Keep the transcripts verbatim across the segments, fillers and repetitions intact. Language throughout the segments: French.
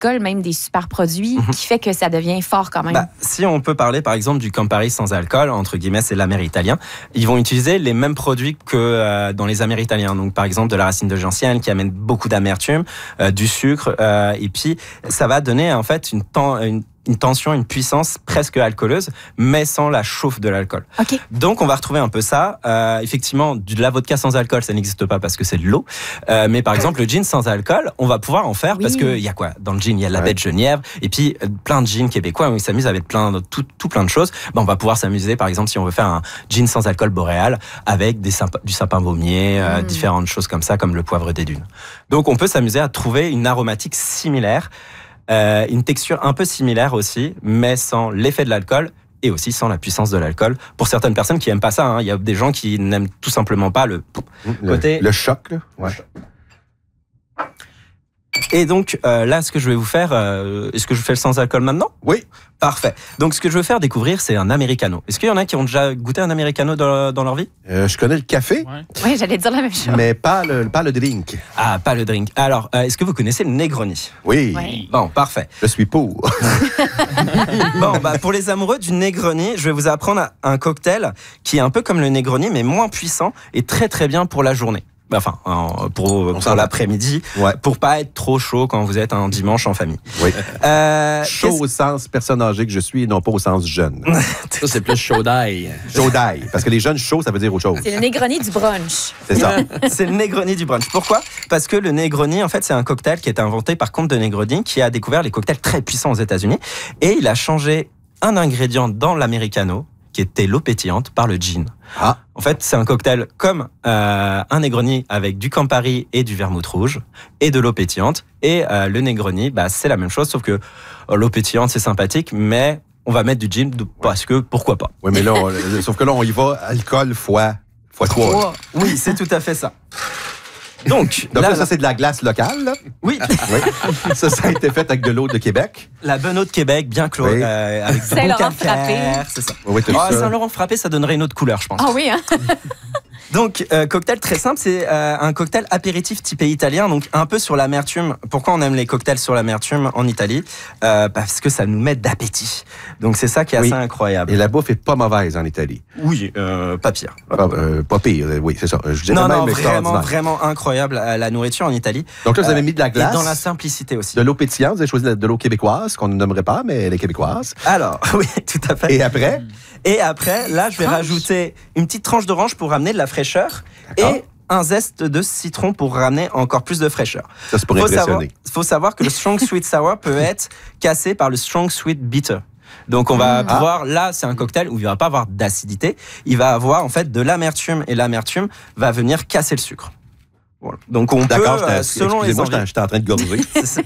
alcool, même des super produits, mm-hmm. qui fait que ça devient fort quand même? Bah, si on peut parler par exemple du Campari sans alcool, entre guillemets, c'est l'amér-italien, ils vont utiliser les mêmes produits que euh, dans les amér-italiens. Donc par exemple de la racine de gentiane qui amène beaucoup d'amertume, euh, du sucre, euh, et puis ça va donner en fait une, ten- une une tension, une puissance presque alcooleuse, mais sans la chauffe de l'alcool. Okay. Donc, on va retrouver un peu ça. Euh, effectivement, de la vodka sans alcool, ça n'existe pas parce que c'est de l'eau. Euh, mais par exemple, le gin sans alcool, on va pouvoir en faire oui. parce qu'il y a quoi? Dans le gin, il y a la ouais. baie de Genièvre et puis euh, plein de gins québécois où ils s'amusent avec plein de, tout, tout plein de choses. Ben, on va pouvoir s'amuser, par exemple, si on veut faire un gin sans alcool boréal avec des sympa, du sapin baumier, mmh. euh, différentes choses comme ça, comme le poivre des dunes. Donc, on peut s'amuser à trouver une aromatique similaire. Euh, une texture un peu similaire aussi, mais sans l'effet de l'alcool et aussi sans la puissance de l'alcool. Pour certaines personnes qui n'aiment pas ça, hein, il y a des gens qui n'aiment tout simplement pas le, le côté... Le choc, là. Ouais. Et donc, euh, là, ce que je vais vous faire... Euh, est-ce que je fais le sans alcool maintenant? Oui. Parfait. Donc, ce que je veux faire découvrir, c'est un americano. Est-ce qu'il y en a qui ont déjà goûté un americano dans, dans leur vie? euh, Je connais le café. Oui, ouais, j'allais dire la même chose. Mais pas le, pas le drink. Ah, pas le drink. Alors, euh, est-ce que vous connaissez le Negroni? Oui. oui. Bon, parfait. Je suis pour. Bon, bah, pour les amoureux du Negroni, je vais vous apprendre un cocktail qui est un peu comme le Negroni, mais moins puissant et très très bien pour la journée. Enfin, pour, pour l'après-midi, ouais. pour pas être trop chaud quand vous êtes un dimanche en famille. Oui. Euh, chaud au sens personne âgée que je suis et non pas au sens jeune. Ça, c'est plus chaud d'ail. Chaud d'ail. Parce que les jeunes chauds, ça veut dire autre chose. C'est le Negroni du brunch. C'est ça. C'est le Negroni du brunch. Pourquoi? Parce que le Negroni, en fait, c'est un cocktail qui a été inventé par Comte de Negroni, qui a découvert les cocktails très puissants aux États-Unis. Et il a changé un ingrédient dans l'americano, qui était l'eau pétillante, par le gin. Ah. En fait, c'est un cocktail comme euh, un Negroni avec du Campari et du vermouth rouge et de l'eau pétillante. Et euh, le Negroni, bah, c'est la même chose, sauf que euh, l'eau pétillante, c'est sympathique, mais on va mettre du gin parce que pourquoi pas. Oui, mais là, on, sauf que là, on y va alcool fois, fois trois. Oui, c'est tout à fait ça. Donc, Donc là, là, ça, c'est de la glace locale, là? Oui. oui. Ça, ça a été fait avec de l'eau de Québec. La bonne eau de Québec, bien clos, oui. euh, avec du bon calcaire, c'est ça. Oui, oh, Saint-Laurent frappé, ça donnerait une autre couleur, je pense. Ah oui, hein? Donc, euh, cocktail très simple, c'est euh, un cocktail apéritif typé italien, donc un peu sur l'amertume. Pourquoi on aime les cocktails sur l'amertume en Italie? euh, Parce que ça nous met d'appétit. Donc, c'est ça qui est oui. assez incroyable. Et la bouffe est pas mauvaise en Italie. Oui, euh, pas pire. Pas, euh, pas pire, oui, c'est ça. Je dirais non, même non, vraiment, vraiment incroyable la nourriture en Italie. Donc là, vous avez mis de la glace. Et dans la simplicité aussi. De l'eau pétillante, vous avez choisi de l'eau québécoise, qu'on ne nommerait pas, mais elle est québécoise. Alors, oui, tout à fait. Et après? Et après, là, je vais tranche. rajouter une petite tranche d'orange pour ramener de la fraîcheur. D'accord. Et un zeste de citron pour ramener encore plus de fraîcheur. Ça, c'est pour faut impressionner. Il faut savoir que le strong sweet sour peut être cassé par le strong sweet bitter. Donc on va mmh. pouvoir, là c'est un cocktail où il ne va pas avoir d'acidité, il va avoir en fait de l'amertume et l'amertume va venir casser le sucre. Voilà. Donc on D'accord, peut, euh, selon les envies, j'étais en train de gorger.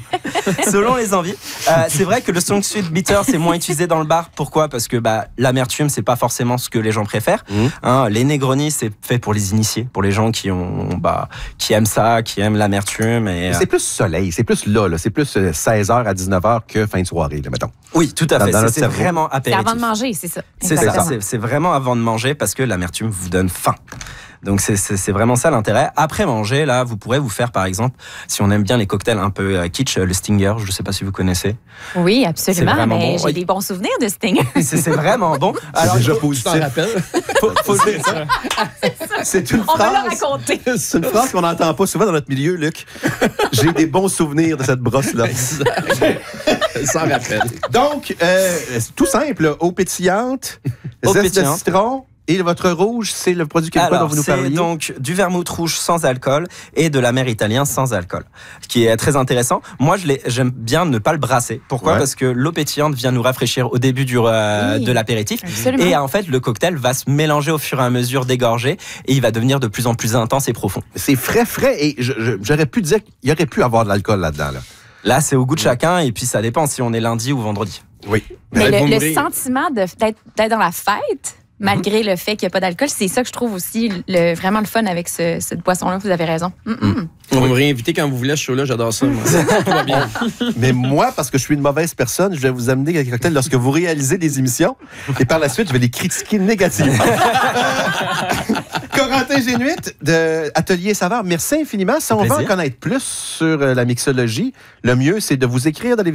Selon les envies, euh, c'est vrai que le strong sweet bitter c'est moins utilisé dans le bar. Pourquoi? Parce que bah l'amertume c'est pas forcément ce que les gens préfèrent. Mmh. Hein, les Negroni c'est fait pour les initiés, pour les gens qui ont bah qui aiment ça, qui aiment l'amertume. Et, c'est plus soleil, c'est plus là, là c'est plus seize heures à dix-neuf heures que fin de soirée, là, mettons. Oui, tout à dans, fait. Dans c'est, c'est vraiment apéritif. C'est avant de manger, c'est ça. C'est ça. C'est, c'est vraiment avant de manger parce que l'amertume vous donne faim. Donc c'est, c'est, c'est vraiment ça l'intérêt. Après manger, là, vous pourrez vous faire par exemple, si on aime bien les cocktails un peu euh, kitsch, le Stinger, je ne sais pas si vous connaissez. Oui, absolument, mais bon. j'ai oui. des bons souvenirs de Stinger. c'est, c'est vraiment bon. Alors, c'est déjà positif. Tu t'en rappelles? faut, faut c'est, ça. c'est ça. C'est une on phrase. On va le raconter. C'est une phrase qu'on n'entend pas souvent dans notre milieu, Luc. J'ai des bons souvenirs de cette brosse-là. S'en rappelle. Donc, euh, tout simple, eau pétillante, eau zeste pétillante. de citron. Et votre rouge, c'est le produit québécois dont vous nous parliez? C'est donc du vermouth rouge sans alcool et de l'amér-italien sans alcool, ce qui est très intéressant. Moi, je l'ai, j'aime bien ne pas le brasser. Pourquoi? Ouais. Parce que l'eau pétillante vient nous rafraîchir au début du, euh, oui, de l'apéritif. Absolument. Et en fait, le cocktail va se mélanger au fur et à mesure des gorgées et il va devenir de plus en plus intense et profond. C'est frais, frais et je, je, j'aurais pu dire qu'il y aurait pu avoir de l'alcool là-dedans. Là, là c'est au goût de chacun et puis ça dépend si on est lundi ou vendredi. Oui. Mais, Mais le, le sentiment de, d'être, d'être dans la fête... Malgré mm-hmm. le fait qu'il n'y a pas d'alcool, c'est ça que je trouve aussi le, vraiment le fun avec ce, cette boisson-là. Vous avez raison. Mm-mm. On va me réinviter quand vous voulez ce show-là. J'adore ça. Moi. Ça va bien. Mais moi, parce que je suis une mauvaise personne, je vais vous amener quelques cocktails lorsque vous réalisez des émissions et par la suite, je vais les critiquer négativement. Corentin Génuit de Atelier Saveur, merci infiniment. Si on veut en connaître plus sur la mixologie, le mieux, c'est de vous écrire dans les